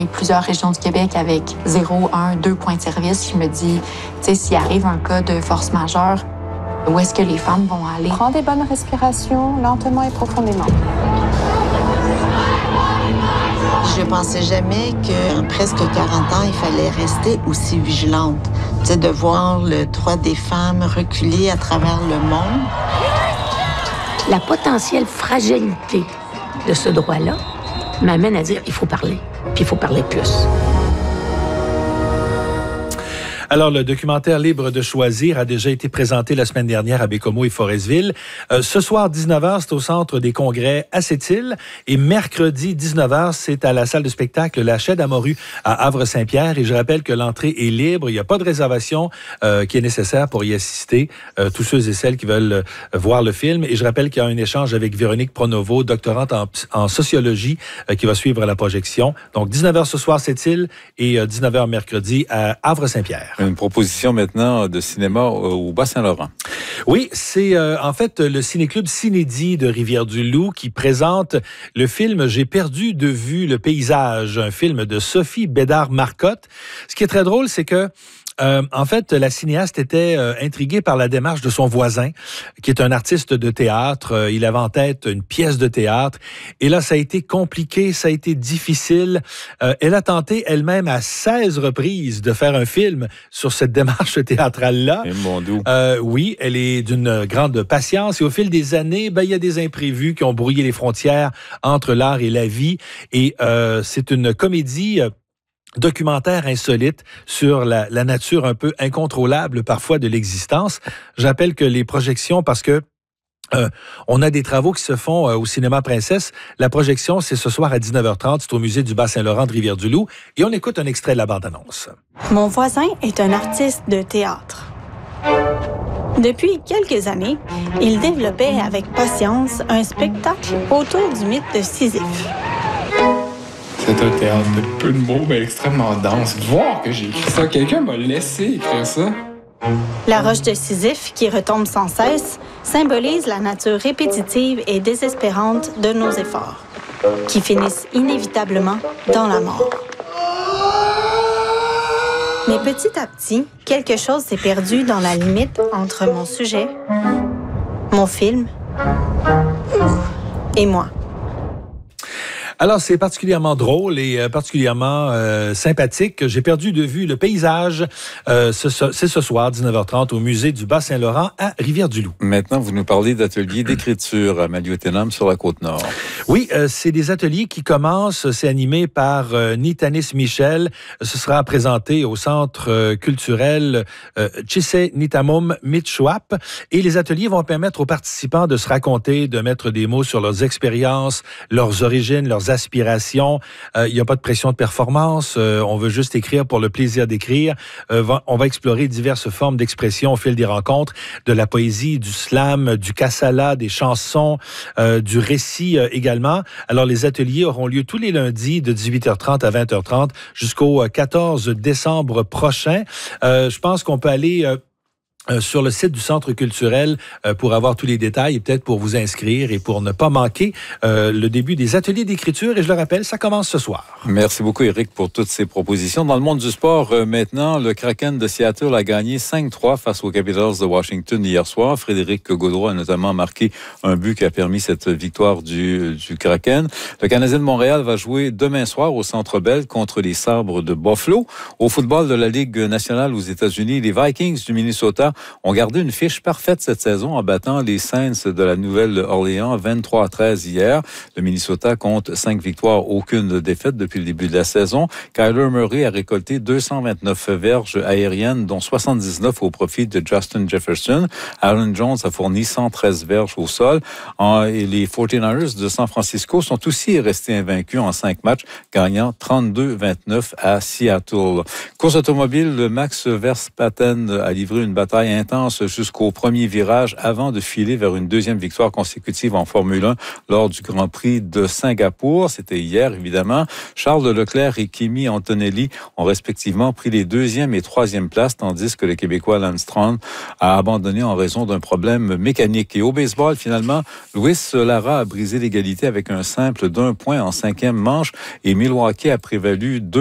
Plusieurs régions du Québec avec 0, 1, 2 points de service. Je me dis, tu sais, s'il arrive un cas de force majeure, où est-ce que les femmes vont aller? Prends des bonnes respirations, lentement et profondément. Je pensais jamais qu'en presque 40 ans, il fallait rester aussi vigilante. Tu sais, de voir le droit des femmes reculer à travers le monde. La potentielle fragilité de ce droit-là m'amène à dire il faut parler, puis il faut parler plus. Alors, le documentaire Libre de choisir a déjà été présenté la semaine dernière à Bécomo et Forestville. Ce soir, 19h, c'est au Centre des congrès à Sept-Îles. Et mercredi, 19h, c'est à la salle de spectacle La Chaîne à Morue à Havre-Saint-Pierre. Et je rappelle que l'entrée est libre. Il n'y a pas de réservation qui est nécessaire pour y assister. Tous ceux et celles qui veulent voir le film. Et je rappelle qu'il y a un échange avec Véronique Pronovo, doctorante en sociologie, qui va suivre la projection. Donc, 19h ce soir, Sept-Îles et 19h mercredi à Havre-Saint-Pierre. Une proposition maintenant de cinéma au Bas-Saint-Laurent. Oui, c'est en fait le ciné-club Cinédie de Rivière-du-Loup qui présente le film « J'ai perdu de vue le paysage », un film de Sophie Bédard-Marcotte. Ce qui est très drôle, c'est que en fait, la cinéaste était intriguée par la démarche de son voisin, qui est un artiste de théâtre. Il avait en tête une pièce de théâtre. Et là, ça a été compliqué, ça a été difficile. Elle a tenté elle-même à 16 reprises de faire un film sur cette démarche théâtrale-là. Et mon doux. Oui, elle est d'une grande patience. Et au fil des années, il y a des imprévus qui ont brouillé les frontières entre l'art et la vie. Et c'est une comédie documentaire insolite sur la nature un peu incontrôlable parfois de l'existence. J'appelle que les projections, parce que on a des travaux qui se font au Cinéma Princesse. La projection, c'est ce soir à 19h30. C'est au musée du Bas-Saint-Laurent de Rivière-du-Loup. Et on écoute un extrait de la bande-annonce. Mon voisin est un artiste de théâtre. Depuis quelques années, il développait avec patience un spectacle autour du mythe de Sisyphe. C'est un théâtre de peu de mots, mais extrêmement dense. Voir que j'ai écrit ça, quelqu'un m'a laissé écrire ça. La roche de Sisyphe, qui retombe sans cesse, symbolise la nature répétitive et désespérante de nos efforts, qui finissent inévitablement dans la mort. Mais petit à petit, quelque chose s'est perdu dans la limite entre mon sujet, mon film et moi. Alors, c'est particulièrement drôle et particulièrement sympathique. J'ai perdu de vue le paysage. C'est ce soir, 19h30, au musée du Bas-Saint-Laurent à Rivière-du-Loup. Maintenant, vous nous parlez d'ateliers d'écriture à Maliotenam sur la Côte-Nord. Oui, c'est des ateliers qui commencent. C'est animé par Nitanis Michel. Ce sera présenté au Centre culturel Chise Nitamum Mitchouap. Et les ateliers vont permettre aux participants de se raconter, de mettre des mots sur leurs expériences, leurs origines, leurs aspirations. Il n'y a pas de pression de performance. On veut juste écrire pour le plaisir d'écrire. On va explorer diverses formes d'expression au fil des rencontres, de la poésie, du slam, du kassala, des chansons, du récit également. Alors, les ateliers auront lieu tous les lundis de 18h30 à 20h30 jusqu'au 14 décembre prochain. Je pense qu'on peut aller sur le site du Centre culturel pour avoir tous les détails et peut-être pour vous inscrire et pour ne pas manquer le début des ateliers d'écriture. Et je le rappelle, ça commence ce soir. Merci beaucoup, Éric, pour toutes ces propositions. Dans le monde du sport, maintenant, le Kraken de Seattle a gagné 5-3 face aux Capitals de Washington hier soir. Frédéric Gaudreau a notamment marqué un but qui a permis cette victoire du Kraken. Le Canadien de Montréal va jouer demain soir au Centre Bell contre les Sabres de Buffalo. Au football de la Ligue nationale aux États-Unis, les Vikings du Minnesota ont gardé une fiche parfaite cette saison en battant les Saints de la Nouvelle-Orléans 23-13 hier. Le Minnesota compte 5 victoires, aucune défaite depuis le début de la saison. Kyler Murray a récolté 229 verges aériennes, dont 79 au profit de Justin Jefferson. Aaron Jones a fourni 113 verges au sol. Et les 49ers de San Francisco sont aussi restés invaincus en 5 matchs, gagnant 32-29 à Seattle. Course automobile, Max Verstappen a livré une bataille bataille intense jusqu'au premier virage avant de filer vers une deuxième victoire consécutive en Formule 1 lors du Grand Prix de Singapour. C'était hier, évidemment. Charles Leclerc et Kimi Antonelli ont respectivement pris les 2e et 3e places, tandis que le Québécois Lance Stroll a abandonné en raison d'un problème mécanique. Et au baseball, finalement, Luis Lara a brisé l'égalité avec un simple d'1 point en 5e manche et Milwaukee a prévalu